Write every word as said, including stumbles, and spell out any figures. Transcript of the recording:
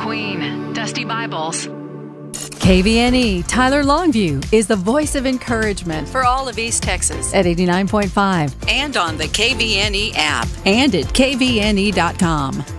Queen, Dusty Bibles. K V N E Tyler Longview is the voice of encouragement for all of East Texas at eighty-nine point five and on the K V N E app and at K V N E dot com.